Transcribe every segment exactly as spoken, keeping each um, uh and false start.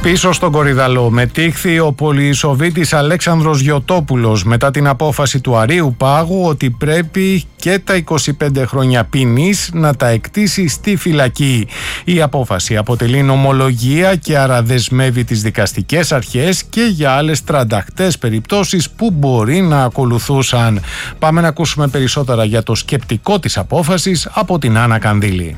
Πίσω στον Κορυδαλό μετήχθη ο πολυεισοβήτης Αλέξανδρος Γιωτόπουλος μετά την απόφαση του Αρείου Πάγου ότι πρέπει και τα είκοσι πέντε χρόνια ποινής να τα εκτίσει στη φυλακή. Η απόφαση αποτελεί νομολογία και άρα δεσμεύει τις δικαστικές αρχές και για άλλες τρανταχτές περιπτώσεις που μπορεί να ακολουθούσαν. Πάμε να ακούσουμε περισσότερα για το σκεπτικό της απόφασης από την Άννα Κανδύλη.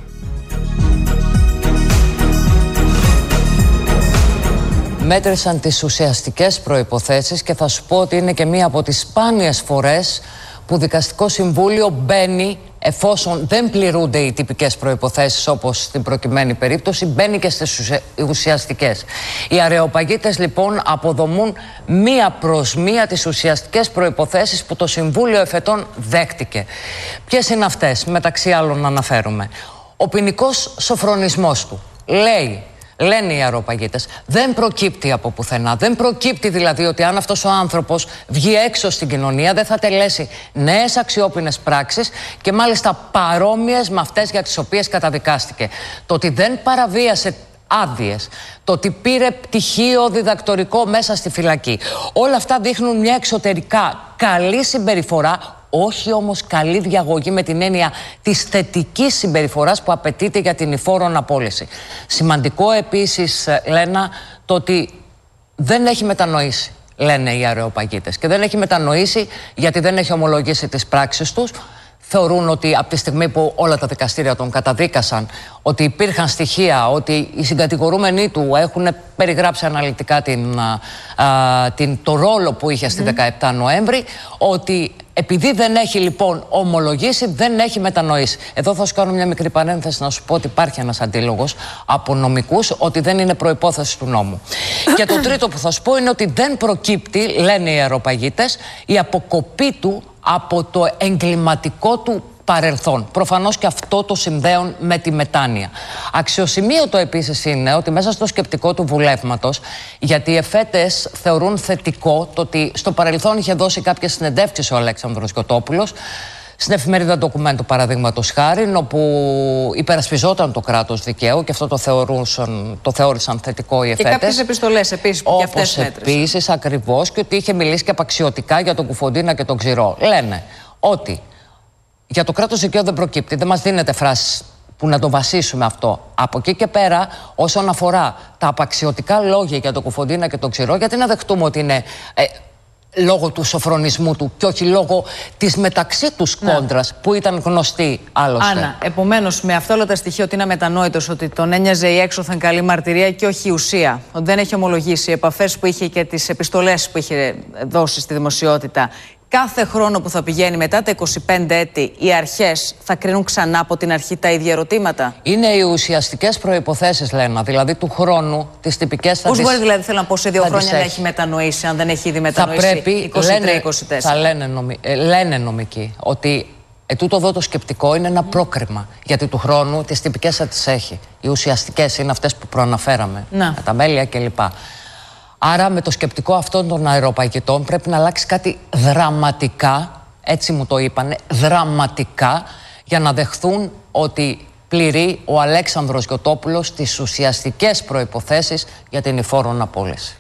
Μέτρησαν τις ουσιαστικές προϋποθέσεις και θα σου πω ότι είναι και μία από τις σπάνιες φορές που δικαστικό συμβούλιο μπαίνει, εφόσον δεν πληρούνται οι τυπικές προϋποθέσεις όπως στην προκειμένη περίπτωση, μπαίνει και στις ουσιαστικές. Οι αρεοπαγίτες λοιπόν αποδομούν μία προς μία τις ουσιαστικές προϋποθέσεις που το Συμβούλιο Εφετών δέχτηκε. Ποιες είναι αυτές? Μεταξύ άλλων να αναφέρουμε. Ο ποινικός σοφρονισμός του λέει... Λένε οι αρεοπαγίτες, δεν προκύπτει από πουθενά. Δεν προκύπτει δηλαδή ότι αν αυτός ο άνθρωπος βγει έξω στην κοινωνία δεν θα τελέσει νέες αξιόπινες πράξεις και μάλιστα παρόμοιες με αυτές για τις οποίες καταδικάστηκε. Το ότι δεν παραβίασε άδειες, το ότι πήρε πτυχίο διδακτορικό μέσα στη φυλακή, όλα αυτά δείχνουν μια εξωτερικά καλή συμπεριφορά. Όχι όμως καλή διαγωγή με την έννοια της θετικής συμπεριφοράς που απαιτείται για την υφόρον απόλυση. Σημαντικό επίσης, Λένα, το ότι δεν έχει μετανοήσει, λένε οι αρεοπαγίτες. Και δεν έχει μετανοήσει γιατί δεν έχει ομολογήσει τις πράξεις τους. Θεωρούν ότι από τη στιγμή που όλα τα δικαστήρια τον καταδίκασαν, ότι υπήρχαν στοιχεία, ότι οι συγκατηγορούμενοι του έχουν περιγράψει αναλυτικά την, α, την, το ρόλο που είχε στη mm. δεκαεπτά Νοέμβρη, ότι επειδή δεν έχει λοιπόν ομολογήσει, δεν έχει μετανοήσει. Εδώ θα σου κάνω μια μικρή παρένθεση να σου πω ότι υπάρχει ένας αντίλογος από νομικούς ότι δεν είναι προϋπόθεση του νόμου. Και το τρίτο που θα σου πω είναι ότι δεν προκύπτει, λένε οι αρεοπαγίτες, η αποκοπή του από το εγκληματικό του παρελθόν. Προφανώς και αυτό το συνδέουν με τη μετάνοια. Αξιοσημείωτο επίσης είναι ότι μέσα στο σκεπτικό του βουλεύματος, γιατί οι εφέτες θεωρούν θετικό το ότι στο παρελθόν είχε δώσει κάποιες συνεντεύξεις ο Αλέξανδρος Γιωτόπουλος, στην εφημερίδα Ντοκουμέντου παραδείγματος χάριν, όπου υπερασπιζόταν το κράτος δικαίου και αυτό το, θεωρούσαν, το θεώρησαν θετικό οι εφέτες. Και κάποιες επιστολές επίσης που και αυτές μέτρησαν. Επίσης ακριβώς, και ότι είχε μιλήσει και απαξιωτικά για τον Κουφοντίνα και τον Ξηρό. Λένε ότι για το κράτος δικαίου δεν προκύπτει, δεν μας δίνεται φράση που να το βασίσουμε αυτό. Από εκεί και πέρα, όσον αφορά τα απαξιωτικά λόγια για τον Κουφοντίνα και τον Ξηρό, γιατί να δεχτούμε ότι είναι ε, λόγω του σοφρονισμού του και όχι λόγω της μεταξύ τους κόντρας που ήταν γνωστή άλλωστε. Άννα, επομένως με αυτά όλα τα στοιχεία ότι είναι αμετανόητος, ότι τον ένοιαζε η έξωθεν καλή μαρτυρία και όχι η ουσία, ότι δεν έχει ομολογήσει οι επαφές που είχε και τις επιστολές που είχε δώσει στη δημοσιότητα. Κάθε χρόνο που θα πηγαίνει μετά τα είκοσι πέντε έτη, οι αρχές θα κρίνουν ξανά από την αρχή τα ίδια ερωτήματα. Είναι οι ουσιαστικές προϋποθέσεις, λένε, δηλαδή του χρόνου, τις τυπικές θα Πώς τις... μπορεί δηλαδή, θέλω να πω, σε δύο χρόνια να έχει μετανοήσει, αν δεν έχει ήδη μετανοήσει θα πρέπει, είκοσι τρία είκοσι τέσσερα. Θα λένε, νομι... ε, λένε νομικοί ότι ετούτο εδώ το σκεπτικό είναι ένα πρόκριμα. Γιατί του χρόνου τις τυπικές θα τις έχει. Οι ουσιαστικές είναι αυτές που προαναφέραμε. Να. Τα μέλια κλπ. Άρα με το σκεπτικό αυτών των αεροπαγητών πρέπει να αλλάξει κάτι δραματικά, έτσι μου το είπανε, δραματικά, για να δεχθούν ότι πληρεί ο Αλέξανδρος Γιωτόπουλος τις ουσιαστικές προϋποθέσεις για την υφόρον απόλυση.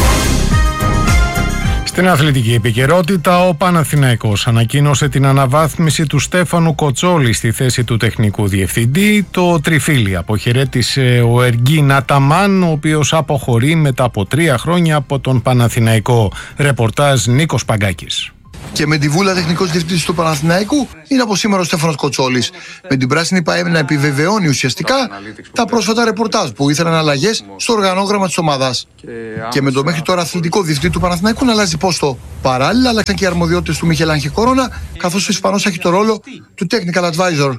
Στην αθλητική επικαιρότητα, ο Παναθηναϊκός ανακοίνωσε την αναβάθμιση του Στέφανου Κοτσόλη στη θέση του τεχνικού διευθυντή. Το τριφύλι αποχαιρέτησε ο Εργίν Αταμάν, ο οποίος αποχωρεί μετά από τρία χρόνια από τον Παναθηναϊκό. Ρεπορτάζ Νίκος Παγκάκης. Και με τη βούλα τεχνικός διευθυντής του Παναθηναϊκού είναι από σήμερα ο Στέφανος Κοτσόλης. Με την πράσινη ΠΑΕ να επιβεβαιώνει ουσιαστικά τα πρόσφατα ρεπορτάζ που ήθελαν αλλαγές στο οργανόγραμμα της ομάδας. Και με το μέχρι τώρα αθλητικό διευθυντή του Παναθηναϊκού να αλλάζει πόστο. Παράλληλα, άλλαξαν και οι αρμοδιότητες του Μιχελ Άγχε Κορώνα, καθώς ο Ισπανός έχει το ρόλο του technical advisor.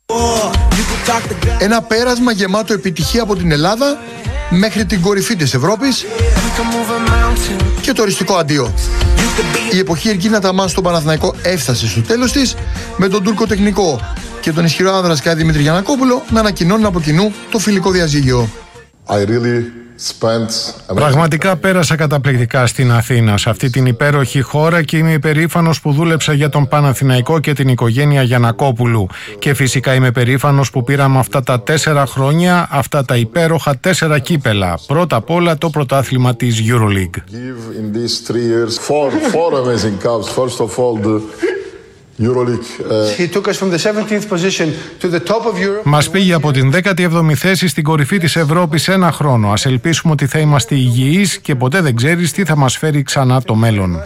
Ένα πέρασμα γεμάτο επιτυχία από την Ελλάδα μέχρι την κορυφή της Ευρώπης και το οριστικό αντίο. Η εποχή Εργίν Αταμάν στον Παναθηναϊκό έφτασε στο τέλος της, με τον Τούρκο τεχνικό και τον ισχυρό άνδρα Σκάι Δημήτρη Γιαννακόπουλο να ανακοινώνουν από κοινού το φιλικό διαζύγιο. I really Πραγματικά πέρασα καταπληκτικά στην Αθήνα, σε αυτή την υπέροχη χώρα, και είμαι υπερήφανος που δούλεψα για τον Παναθηναϊκό και την οικογένεια Γιαννακόπουλου. Και φυσικά είμαι περήφανος που πήραμε αυτά τα τέσσερα χρόνια, αυτά τα υπέροχα τέσσερα κύπελα. Πρώτα απ' όλα το πρωτάθλημα της EuroLeague. Μας πήγε από την δέκατη έβδομη θέση στην κορυφή της Ευρώπης ένα χρόνο. Ας ελπίσουμε ότι θα είμαστε υγιείς και ποτέ δεν ξέρεις τι θα μας φέρει ξανά το μέλλον.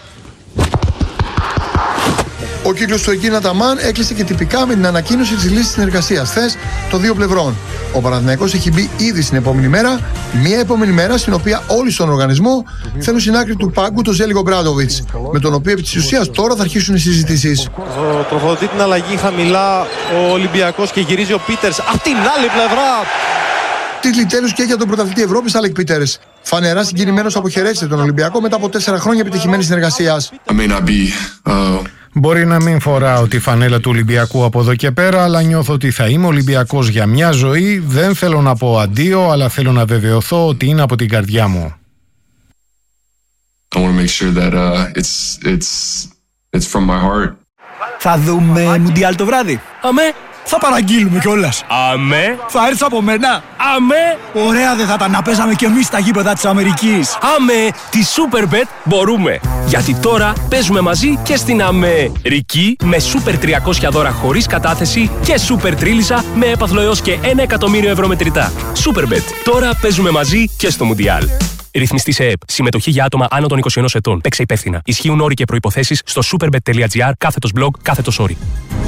Ο κύκλος του Εκίνα Ταμάν έκλεισε και τυπικά με την ανακοίνωση της λύσης συνεργασίας θες των δύο πλευρών. Ο Παναθηναϊκός έχει μπει ήδη στην επόμενη μέρα, μια επόμενη μέρα στην οποία όλοι στον οργανισμό θέλουν στην άκρη του πάγκου τον Ζέλικο Μπράντοβιτς, με τον οποίο επί της ουσίας τώρα θα αρχίσουν οι συζητήσεις. Τροφοδοτεί την αλλαγή χαμηλά ο Ολυμπιακός και γυρίζει ο Πίτερς απ' την άλλη πλευρά. Τίτλοι τέλους και για τον πρωταθλητή Ευρώπης, Άλεκ Πίτερς. Φανερά συγκινημένος αποχαιρέτησε τον Ολυμπιακό μετά από τέσσερα χρόνια επιτυχημένης συνεργασίας. Μπορεί να μην φοράω τη φανέλα του Ολυμπιακού από εδώ και πέρα, αλλά νιώθω ότι θα είμαι Ολυμπιακός για μια ζωή. Δεν θέλω να πω αντίο, αλλά θέλω να βεβαιωθώ ότι είναι από την καρδιά μου. I want to make sure that uh, it's, it's, it's from my heart. Θα δούμε Μουντιάλ το βράδυ. Αμέ. Θα παραγγείλουμε κιόλας. Αμέ. Θα έρθεις από μένα. Αμέ. Ωραία δεν θα τα να παίζαμε κι εμείς στα γήπεδα της Αμερικής. Αμέ. Τη Superbet μπορούμε. Γιατί τώρα παίζουμε μαζί και στην Αμερική με Super τριακόσια δώρα χωρίς κατάθεση και Super Τρίλισσα με έπαθλο έως και ένα εκατομμύριο ευρώ μετρητά. Superbet. Τώρα παίζουμε μαζί και στο Μουντιάλ. Ρυθμιστή σε ΕΕΠ. Συμμετοχή για άτομα άνω των είκοσι ένα ετών. Παίξε υπεύθυνα. Ισχύουν όροι και προϋποθέσεις στο superbet.gr κάθετος blog κάθετος όροι.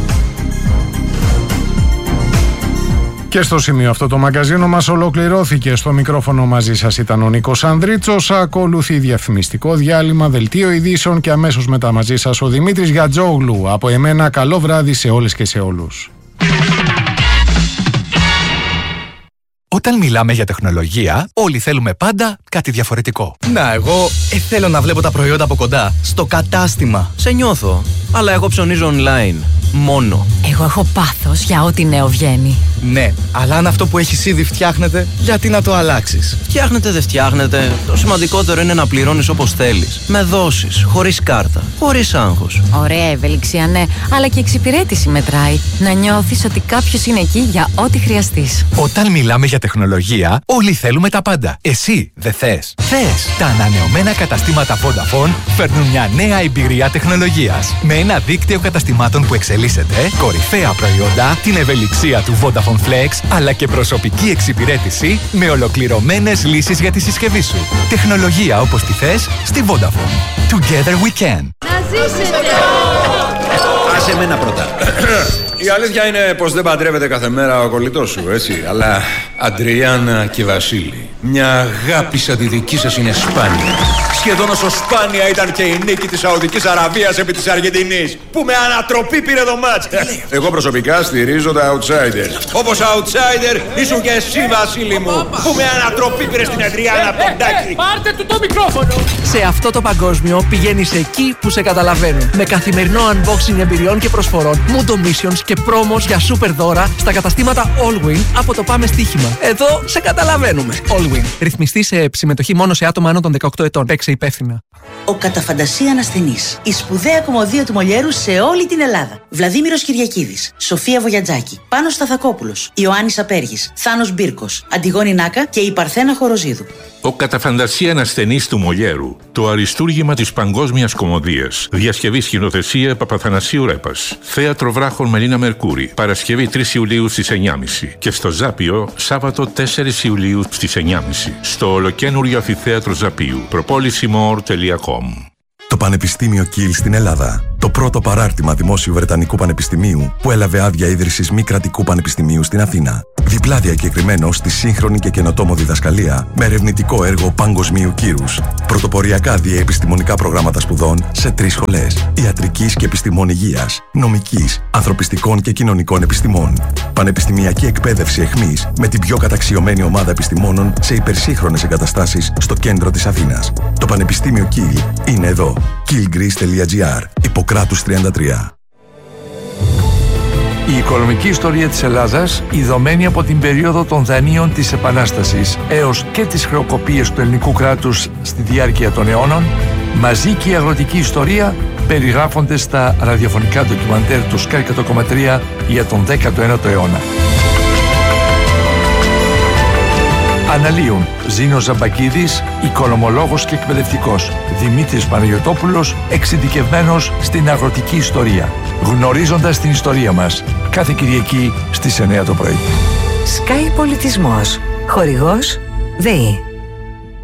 Και στο σημείο αυτό το μαγκαζίνο μας ολοκληρώθηκε. Στο μικρόφωνο μαζί σας ήταν ο Νίκος Ανδρίτσος. Ακολουθεί διαφημιστικό διάλειμμα, δελτίο ειδήσεων και αμέσως μετά μαζί σας ο Δημήτρης Γιατζόγλου. Από εμένα καλό βράδυ σε όλες και σε όλους. Όταν μιλάμε για τεχνολογία, όλοι θέλουμε πάντα κάτι διαφορετικό. Να, εγώ ε, θέλω να βλέπω τα προϊόντα από κοντά, στο κατάστημα. Σε νιώθω, αλλά εγώ ψωνίζω online. Μόνο. Εγώ έχω πάθος για ό,τι νέο βγαίνει. Ναι, αλλά αν αυτό που έχεις ήδη φτιάχνεται, γιατί να το αλλάξεις? Φτιάχνετε, δεν φτιάχνετε. Το σημαντικότερο είναι να πληρώνεις όπως θέλεις. Με δόσεις, χωρίς κάρτα, χωρίς άγχος. Ωραία ευελιξία, ναι, αλλά και εξυπηρέτηση μετράει. Να νιώθεις ότι κάποιος είναι εκεί για ό,τι χρειαστείς. Όταν μιλάμε για τεχνολογία, όλοι θέλουμε τα πάντα. Εσύ δεν θες? Θες! Τα ανανεωμένα καταστήματα Vodafone φέρνουν μια νέα εμπειρία τεχνολογίας. Με ένα δίκτυο καταστημάτων που εξελίσσεται, κορυφαία προϊόντα, την ευελιξία του Vodafone Flex, αλλά και προσωπική εξυπηρέτηση με ολοκληρωμένες λύσεις για τη συσκευή σου. Τεχνολογία όπως τη θες στη Vodafone. Together we can. Να ζήσετε! Άσε εμένα πρώτα. Η αλήθεια είναι πως δεν παντρεύεται κάθε μέρα ο κολλητός σου, έτσι. Αλλά Αντριάννα και Βασίλη, μια αγάπη σαν τη δική σας είναι σπάνια. Σχεδόν όσο σπάνια ήταν και η νίκη της Σαουδικής Αραβίας επί της Αργεντινής, που με ανατροπή πήρε το μάτς. Εγώ προσωπικά στηρίζω τα outsider. Όπως outsider ήσουν και εσύ, Βασίλη μου, που με ανατροπή πήρε στην Αντριάννα Ποντάκη. Πάρτε του το μικρόφωνο! Σε αυτό το παγκόσμιο πηγαίνεις εκεί που σε καταλαβαίνουν. Με καθημερινό unboxing εμπειριών και προσφορών, Mundo Missions και πρόμος για super δώρα στα καταστήματα Allwin από το Πάμε Στοίχημα. Εδώ σε καταλαβαίνουμε. Allwin. Ρυθμιστή σε συμμετοχή μόνο σε άτομα άνω των δεκαοκτώ ετών. Παίξε υπεύθυνα. Ο κατά φαντασία ανασθενής. Η σπουδαία κομμωδία του Μολιέρου σε όλη την Ελλάδα. Βλαδίμηρος Κυριακίδης, Σοφία Βογιατζάκη, Πάνος Σταθακόπουλος, Ιωάννης Απέργης, Θάνος Μπίρκος, Αντιγόνη Νάκα και η Παρθένα Χοροζίδου. Ο κατά φαντασία ανασθενής του Μολιέρου. Το αριστούργημα της παγκόσμιας κομμωδίας. Διασκευή σκηνοθεσία Παπαθανασίου Ρέπας. Θέατρο Βράχων Μελίνα Μερκούρη. Παρασκευή τρεις Ιουλίου στις εννιά και μισή. Και στο Ζάπιο Σάββατο τέσσερις Ιουλίου στις εννιά και μισή. Στο ολοκένουργιο Αμφιθέατρο Ζαπίου. προπόλησιμορ τελεία κομ. Το Πανεπιστήμιο Κιλ στην Ελλάδα. Το πρώτο παράρτημα Δημόσιου Βρετανικού Πανεπιστημίου που έλαβε άδεια ίδρυσης μη κρατικού πανεπιστημίου στην Αθήνα. Διπλά διακεκριμένο στη σύγχρονη και καινοτόμο διδασκαλία με ερευνητικό έργο παγκοσμίου κύρους. Πρωτοποριακά διεπιστημονικά προγράμματα σπουδών σε τρεις σχολές: ιατρικής και επιστημών υγείας, νομικής, ανθρωπιστικών και κοινωνικών επιστημών. Πανεπιστημιακή εκπαίδευση εχμής με την πιο καταξιωμένη ομάδα επιστημόνων σε υπερσύγχρονες εγκαταστάσεις στο κέντρο της Αθήνας. Το Πανεπιστήμιο Κιλ είναι εδώ. κιλ γκρις τελεία τζι άρ. Ιπποκράτους τριάντα τρία. Η οικονομική ιστορία της Ελλάδας, ειδωμένη από την περίοδο των δανείων της Επανάστασης έως και τις χρεοκοπίες του ελληνικού κράτους στη διάρκεια των αιώνων, μαζί και η αγροτική ιστορία περιγράφονται στα ραδιοφωνικά ντοκιμαντέρ του Sky εκατό κόμμα τρία για τον δέκατο ένατο αιώνα. Αναλύουν Ζήνος Ζαμπακίδης, οικονομολόγος και εκπαιδευτικός, Δημήτρης Παναγιωτόπουλος, εξειδικευμένος στην αγροτική ιστορία. Γνωρίζοντας την ιστορία μας, κάθε Κυριακή στις εννιά το πρωί. Sky Πολιτισμός. Χορηγός ΔΕΗ.